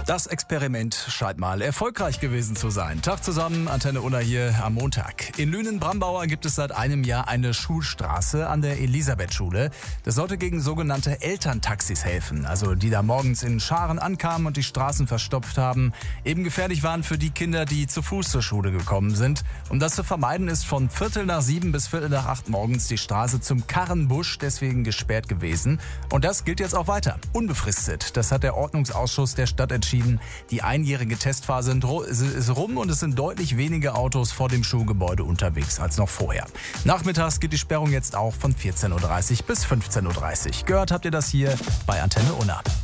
Das Experiment scheint mal erfolgreich gewesen zu sein. Tag zusammen, Antenne Unna hier am Montag. In Lünen-Brambauer gibt es seit einem Jahr eine Schulstraße an der Elisabeth-Schule. Das sollte gegen sogenannte Elterntaxis helfen, also die da morgens in Scharen ankamen und die Straßen verstopft haben, eben gefährlich waren für die Kinder, die zu Fuß zur Schule gekommen sind. Um das zu vermeiden, ist von 7:15 bis 7:45 morgens die Straße zum Karrenbusch deswegen gesperrt gewesen. Und das gilt jetzt auch weiter, unbefristet. Das hat der Ordnungsausschuss der Stadt entschieden. Die einjährige Testphase ist rum und es sind deutlich weniger Autos vor dem Schulgebäude unterwegs als noch vorher. Nachmittags geht die Sperrung jetzt auch von 14:30 bis 15:30 Gehört habt ihr das hier bei Antenne Unna.